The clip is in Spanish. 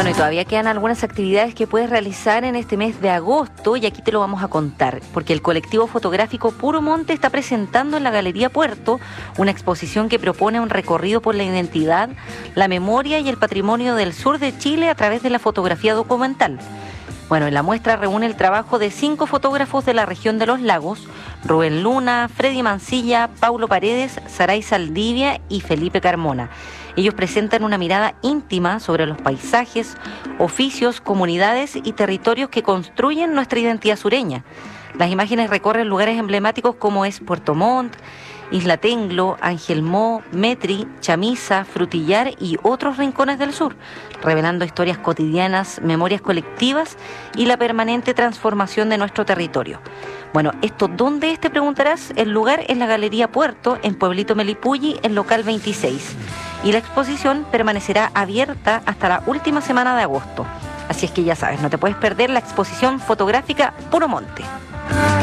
Bueno, y todavía quedan algunas actividades que puedes realizar en este mes de agosto y aquí te lo vamos a contar, porque el colectivo fotográfico Puro Monte está presentando en la Galería Puerto una exposición que propone un recorrido por la identidad, la memoria y el patrimonio del sur de Chile a través de la fotografía documental. Bueno, en la muestra reúne el trabajo de 5 fotógrafos de la región de los lagos: Rubén Luna, Freddy Mancilla, Paulo Paredes, Saray Saldivia y Felipe Carmona. Ellos presentan una mirada íntima sobre los paisajes, oficios, comunidades y territorios que construyen nuestra identidad sureña. Las imágenes recorren lugares emblemáticos como es Puerto Montt, Isla Tenglo, Ángel Mo, Metri, Chamisa, Frutillar y otros rincones del sur, revelando historias cotidianas, memorias colectivas y la permanente transformación de nuestro territorio. Bueno, ¿esto dónde es?, te preguntarás. El lugar es la Galería Puerto, en Pueblito Melipulli, en local 26. Y la exposición permanecerá abierta hasta la última semana de agosto. Así es que ya sabes, no te puedes perder la exposición fotográfica Puro Monte.